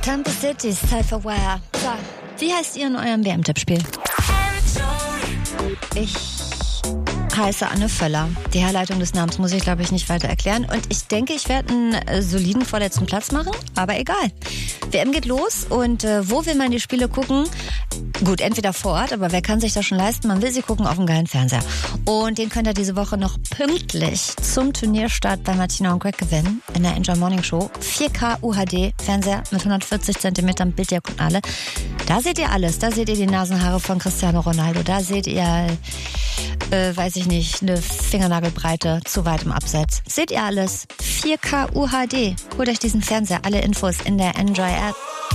Tampa City, Self-Aware. So, wie heißt ihr in eurem WM-Tippspiel? Ich heiße Anne Völler. Die Herleitung des Namens muss ich, glaube ich, nicht weiter erklären. Und ich denke, ich werde einen soliden vorletzten Platz machen, aber egal. WM geht los und wo will man die Spiele gucken? Gut, entweder vor Ort, aber wer kann sich das schon leisten? Man will sie gucken auf einem geilen Fernseher. Und den könnt ihr diese Woche noch pünktlich zum Turnierstart bei Martina und Greg gewinnen in der Enjoy Morning Show. 4K UHD Fernseher mit 140 cm Bilddiagonale. Da seht ihr alles. Da seht ihr die Nasenhaare von Cristiano Ronaldo. Da seht ihr, weiß ich nicht, eine Fingernagelbreite zu weit im Abseits. Seht ihr alles. 4K UHD. Holt euch diesen Fernseher. Alle Infos in der Enjoy App.